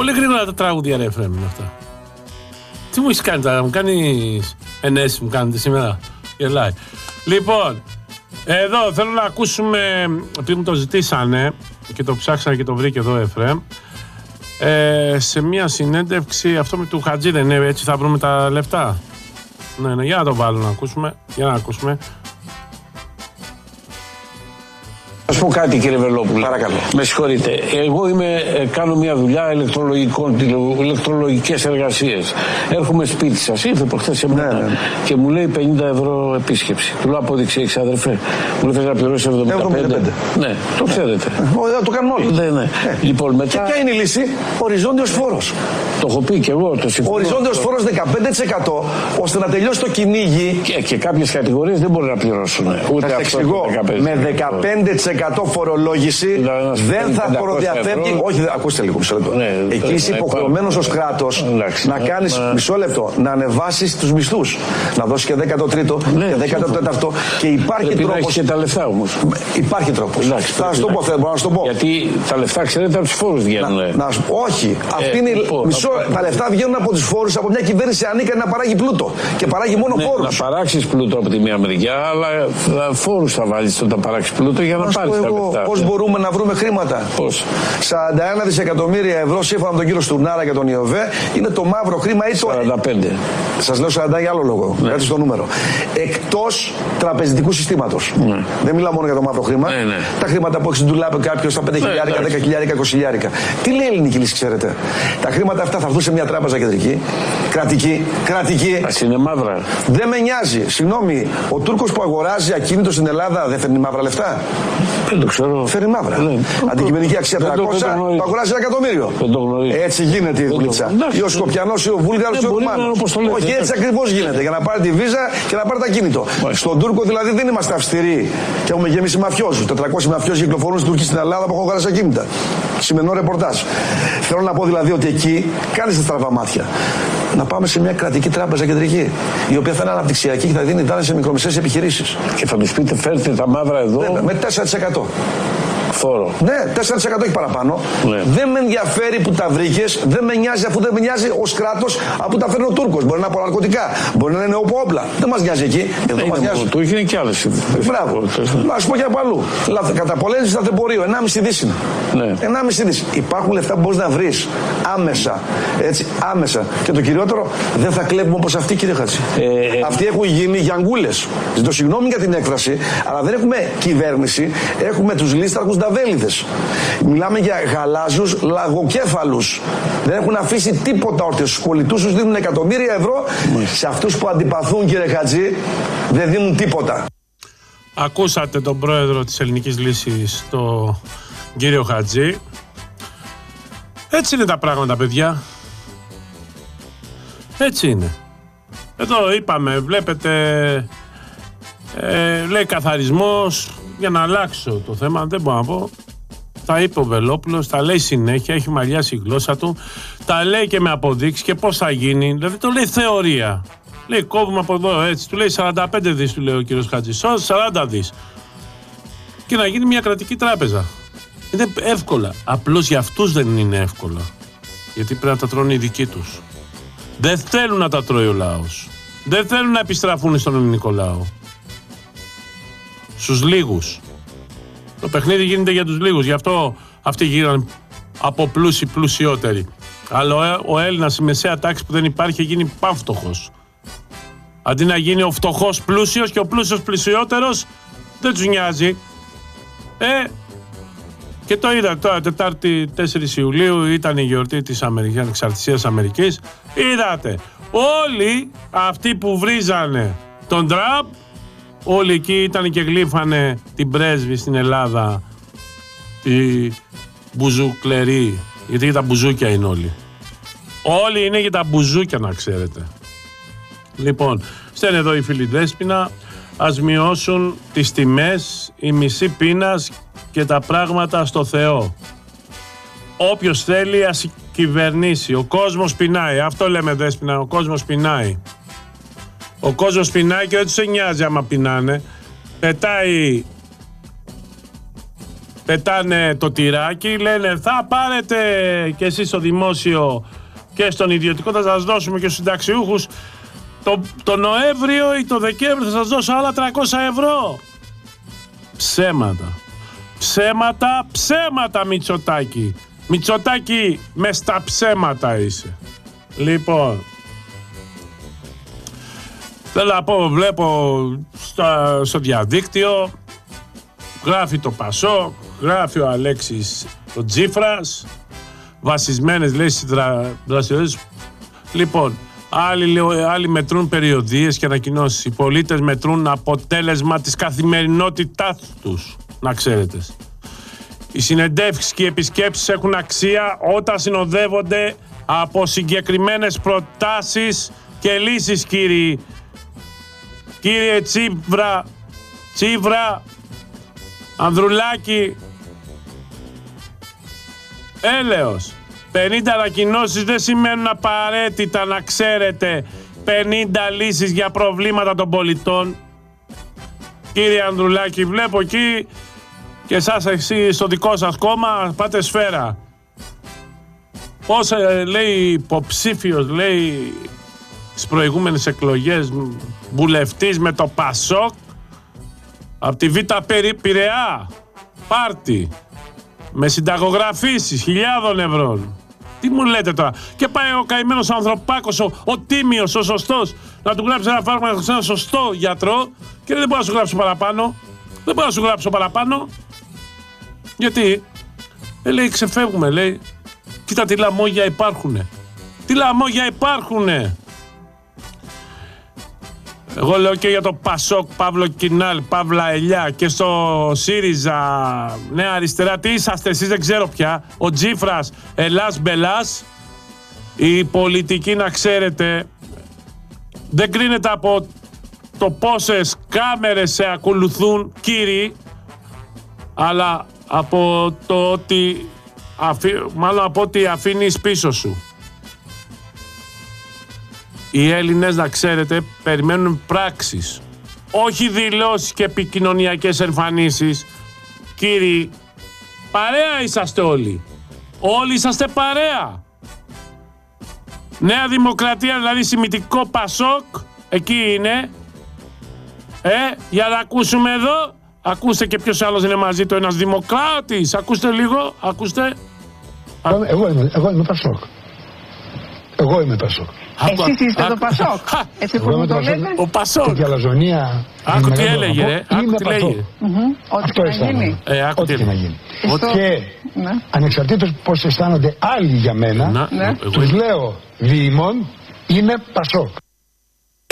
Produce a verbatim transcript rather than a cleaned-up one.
Πολύ γρήγορα τα τραγούδια, ρε Εφραίμ, είναι αυτά. Τι μου έχεις κάνει τώρα, μου κάνεις ενέσεις, μου κάνετε σήμερα. Γελάει. Λοιπόν, εδώ θέλω να ακούσουμε, επειδή μου το ζητήσανε και το ψάξανε και το βρήκε εδώ Εφραίμ, ε, σε μια συνέντευξη, αυτό με του Χατζή δεν είναι, έτσι θα βρούμε τα λεφτά. Ναι, ναι, για να το βάλω να ακούσουμε, για να ακούσουμε. Ας πω κάτι, κύριε Βελόπουλο. Παρακαλώ. Με συγχωρείτε. Εγώ είμαι, κάνω μια δουλειά ηλεκτρολογικών, ηλεκτρολογικές εργασίες. Έρχομαι σπίτι σας. Ήρθε προχθές σε μένα, ναι, ναι, και μου λέει πενήντα ευρώ επίσκεψη. Του λέω απόδειξη, έχεις αδερφέ. Μου λέει θες να πληρώσεις εβδομήντα πέντε. Ναι, το ξέρετε. Ε, το κάνουν όλοι. Ναι, ναι. Ε. Λοιπόν, μετά... Και ποια είναι η λύση? Οριζόντιος φόρος. Το έχω πει και εγώ. Το συμφωνώ. Οριζόντιος φόρος δεκαπέντε τοις εκατό ώστε να τελειώσει το κυνήγι. Και, και κάποιες κατηγορίες δεν μπορεί να πληρώσουν. Ούτε θα αυτό εξηγώ. Με δεκαπέντε τοις εκατό φορολόγηση δεν θα φοροδιαφεύγει. Όχι, ακούστε λίγο, μισό λεπτό. Ναι, εκεί είσαι υποχρεωμένος ως κράτος να κάνεις, μισό λεπτό, να ανεβάσεις τους μισθούς. Να δώσεις και δέκατο τρίτο ναι, και δέκατο τέταρτο. Και υπάρχει τρόπος. Και τα λεφτά όμως. Υπάρχει τρόπος. Θα σου το πω, θέλω να σου το πω. Γιατί τα λεφτά, ξέρετε, από τους φόρους βγαίνουν. Όχι. Αυτή είναι. Μισό. Τα λεφτά βγαίνουν από τους φόρους, από μια κυβέρνηση ανίκανη να παράγει πλούτο. Και παράγει μόνο φόρους. Να παράξεις πλούτο από τη μία μεριά, αλλά φόρους θα βάλεις όταν παράξεις πλούτο για να πάρεις τα λεφτά. Πώς μπορούμε να βρούμε χρήματα? Πώς? σαράντα ένα δισεκατομμύρια ευρώ σύμφωνα με τον κύριο Στουρνάρα και τον Ιωβέ είναι το μαύρο χρήμα ή το. σαράντα πέντε. Σας λέω σαράντα για άλλο λόγο. Ναι. Έτσι στο νούμερο. Εκτός τραπεζικού συστήματος. Ναι. Δεν μιλάω μόνο για το μαύρο χρήμα. Ναι, ναι. Τα χρήματα που έχει στην τουλάπη κάποιο, τα πέντε χιλιάρικα, δέκα χιλιάρικα, είκοσι χιλιάρικα. Τι λέει η ελληνική λύση, ξέρετε? Τα χρήματα αυτά θα έρθουν σε μια τράπεζα κεντρική, κρατική, κρατική. Ας είναι μαύρα. Δεν με νοιάζει. Συγγνώμη, ο Τούρκος που αγοράζει ακίνητο στην Ελλάδα δεν φέρνει μαύρα λεφτά? Δεν το ξέρω. Φέρνει μαύρα. Ναι. Αντικειμενική αξία τριακόσια, το αγοράζει ένα εκατομμύριο. Έτσι γίνεται η δουλίτσα. Ή ο Σκοπιανός ή ο Βούλγαρος ή ο Ρουμάνος. Όχι, έτσι ακριβώς γίνεται. Για να πάρει τη βίζα και να πάρει το ακίνητο. Στον Τούρκο δηλαδή δεν είμαστε αυστηροί και έχουμε γεμίσει μαφιόζους. τετρακόσιοι μαφιόζοι κυκλοφορούν στην Τουρκία, στην Ελλάδα που έχουν αγοράσει ακίνητα. Σημερινό ρεπορτάζ. Θέλω να πω δηλαδή ότι εκεί κάνεις τα στραβά μάτια. Να πάμε σε μια κρατική τράπεζα κεντρική, η οποία θα είναι αναπτυξιακή και θα δίνει δάνεια σε μικρομεσαίες επιχειρήσεις. Και θα τους πείτε φέρτε τα μαύρα εδώ. Ναι, με τέσσερα τοις εκατό. Φόρο. Ναι, τέσσερα τοις εκατό έχει παραπάνω. Ναι. Δεν με ενδιαφέρει που τα βρήκες, δεν με νοιάζει αφού δεν με νοιάζει ως κράτος από τα φέρνει ο Τούρκος. Μπορεί να είναι από ναρκωτικά, μπορεί να είναι από όπλα. Δεν μας νοιάζει εκεί. Εδώ μας νοιάζει. Του είχε και άλλες. Μπράβο. Να σου πω και από αλλού. Καταπολέμηση λαθρεμπορίου, ενάμιση δις είναι. Ναι. ενάμιση δις. Υπάρχουν λεφτά που μπορείς να βρεις άμεσα. Έτσι, άμεσα. Και το κυριότερο, δεν θα κλέβουμε όπως αυτοί, κύριε Χατζή. Ε, αυτοί έχουν γίνει γιαγκούλες. Ζητώ συγγνώμη για την έκφραση, αλλά δεν έχουμε κυβέρνηση, έχουμε τους λίσταρχους νταβέλιδες. Μιλάμε για γαλάζιους λαγοκέφαλους. Δεν έχουν αφήσει τίποτα όρθιο. Στους πολιτούς τους δίνουν εκατομμύρια ευρώ. Μάλιστα. Σε αυτούς που αντιπαθούν, κύριε Χατζή, δεν δίνουν τίποτα. Ακούσατε τον πρόεδρο της Ελληνικής Λύσης, τον κύριο Χατζή. Έτσι είναι τα πράγματα, παιδιά. Έτσι είναι. Εδώ είπαμε, βλέπετε, ε, λέει καθαρισμός. Για να αλλάξω το θέμα, δεν μπορώ να πω. Τα είπε ο Βελόπουλος, τα λέει συνέχεια, έχει μαλλιάσει η γλώσσα του. Τα λέει και με αποδείξεις και πώς θα γίνει. Δηλαδή το λέει θεωρία. Λέει κόβουμε από εδώ έτσι. Του λέει σαράντα πέντε δις, του λέει ο κύριος Χατζής. σαράντα δις. Και να γίνει μια κρατική τράπεζα. Είναι εύκολα. Απλώς για αυτούς δεν είναι εύκολα. Γιατί πρέπει να τα τρώνε οι δικοί τους. Δεν θέλουν να τα τρώει ο λαός. Δεν θέλουν να επιστραφούν στον ελληνικό λαό. Στους λίγους. Το παιχνίδι γίνεται για τους λίγους. Γι' αυτό αυτοί γίνανε από πλούσιοι πλουσιότεροι. Αλλά ο Έλληνας, η μεσαία τάξη που δεν υπάρχει, γίνει πανφτωχός. Αντί να γίνει ο φτωχός πλούσιος και ο πλούσιος πλουσιότερος, δεν τους νοιάζει. Ε, και το είδα τώρα, Τετάρτη τέσσερις Ιουλίου ήταν η γιορτή της Αμερικής, Ανεξαρτησίας Αμερικής. Είδατε, όλοι αυτοί που βρίζανε τον Τραμπ, όλοι εκεί ήταν και γλύφανε την πρέσβη στην Ελλάδα, τη μπουζουκλερή, γιατί τα μπουζούκια είναι όλοι. Όλοι είναι για τα μπουζούκια, να ξέρετε. Λοιπόν, στέλνει εδώ η φίλη Δέσποινα, ας μειώσουν τις τιμές, η μισή πείνας και τα πράγματα στο Θεό. Όποιος θέλει ας κυβερνήσει. Ο κόσμος πεινάει. Αυτό λέμε, Δέσποινα, ο κόσμος πεινάει. Ο κόσμος πεινάει και δεν τους νοιάζει άμα πεινάνε. Πετάει πετάνε το τυράκι, λένε θα πάρετε και εσείς στο δημόσιο και στον ιδιωτικό, θα σας δώσουμε και στους συνταξιούχους το, το Νοέμβριο ή το Δεκέμβριο θα σας δώσω άλλα τριακόσια ευρώ. Ψέματα. Ψέματα, ψέματα Μητσοτάκη. Μητσοτάκη, με στα ψέματα είσαι. Λοιπόν, θέλω να πω, βλέπω στο, στο διαδίκτυο, γράφει το Πασό, γράφει ο Αλέξης ο Τζίφρας, βασισμένες λέει στις δρα, δραστηριότητες. Λοιπόν, άλλοι, άλλοι μετρούν περιοδίες και ανακοινώσεις. Οι πολίτες μετρούν αποτέλεσμα της καθημερινότητάς τους, να ξέρετε. Οι συνεντεύξεις και οι επισκέψεις έχουν αξία όταν συνοδεύονται από συγκεκριμένες προτάσεις και λύσεις, κύριοι. Κύριε Τσίπρα, Τσίπρα, Ανδρουλάκη, έλεος. πενήντα ανακοινώσεις δεν σημαίνουν απαραίτητα, να ξέρετε, πενήντα λύσεις για προβλήματα των πολιτών. Κύριε Ανδρουλάκη, βλέπω εκεί και εσάς εσύ στο δικό σας κόμμα πάτε σφαίρα. Πώς ε, λέει υποψήφιος, λέει στις προηγούμενες εκλογές, βουλευτής με το Πασόκ από τη Β' Πειραιά, πάρτι με συνταγογραφήσεις χιλιάδων ευρώ. Τι μου λέτε τώρα? Και πάει ο καημένος ανθρωπάκος, ο, ο τίμιος, ο σωστός, να του γράψει ένα φάρμακο σε ένα σωστό γιατρό και δεν μπορώ να σου γράψω παραπάνω. Δεν μπορώ να σου γράψω παραπάνω. Γιατί? Ε, λέει, ξεφεύγουμε, λέει. Κοίτα τι λαμόγια υπάρχουνε. Τι λαμόγια υπάρχουνε. Εγώ λέω και για το Πασόκ, Παύλο Κινάλ, Παύλα Ελιά και στο ΣΥΡΙΖΑ, Νέα Αριστερά. Τι είσαστε εσείς, δεν ξέρω πια. Ο Τζίφρας, Ελλάς Μπελάς. Η πολιτική, να ξέρετε, δεν κρίνεται από το πόσες κάμερες σε ακολουθούν, κύριοι, αλλά από το ότι, αφή, μάλλον από ότι αφήνεις πίσω σου. Οι Έλληνες, να ξέρετε, περιμένουν πράξεις, όχι δηλώσεις και επικοινωνιακές εμφανίσεις. Κύριοι, παρέα είσαστε όλοι. Όλοι είσαστε παρέα. Νέα Δημοκρατία, δηλαδή σημιτικό Πασόκ, εκεί είναι. Ε, για να ακούσουμε εδώ. Ακούστε και ποιος άλλος είναι μαζί του, ένας δημοκράτης. Ακούστε λίγο, ακούστε. Εγώ, εγώ, είμαι, εγώ είμαι Πασόκ. Εγώ είμαι Πασόκ. Εσείς είστε το Πασόκ. Έτσι που μου το λέτε. Ο Πασόκ. Και η αλαζονία. Άκου τι έλεγε, ρε. Άκου τι λέγε. Ό,τι να γίνει. Ό,τι και να γίνει. Στο... Και ναι. ανεξαρτήτως πώς αισθάνονται άλλοι για μένα, Να, ναι. τους λέω διημών, είμαι Πασόκ.